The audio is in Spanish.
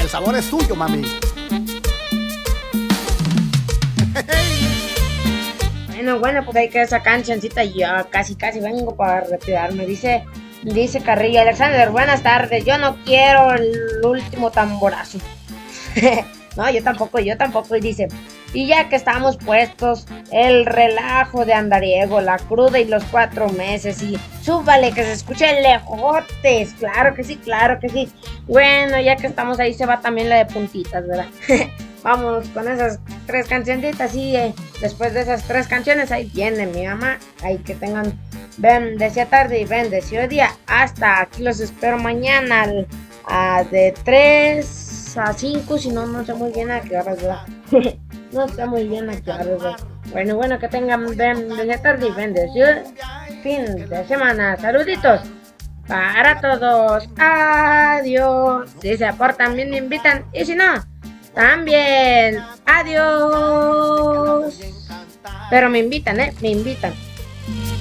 El sabor es tuyo, mami. Bueno, pues hay que esa cancioncita y ya casi vengo para retirarme. Dice Carrillo, Alexander, buenas tardes. Yo no quiero el último tamborazo. No, yo tampoco. Y dice, y ya que estamos puestos, el relajo de andariego, la cruda y los 4 meses. Y súbale que se escuche lejotes. Claro que sí. Bueno, ya que estamos ahí, se va también la de puntitas, ¿verdad? Vamos con esas 3 cancioncitas y después de esas 3 canciones ahí viene mi mamá. Ahí que tengan bendecida tarde y bendecido día. Hasta aquí los espero mañana de 3 a 5. Si no sé muy bien a qué horas, ¿verdad? No sé muy bien a qué horas, ¿verdad? Bueno, que tengan bendecida tarde y bendecido fin de semana. Saluditos para todos. Adiós. Si se aportan bien me invitan y si no también, adiós. Pero me invitan, me invitan.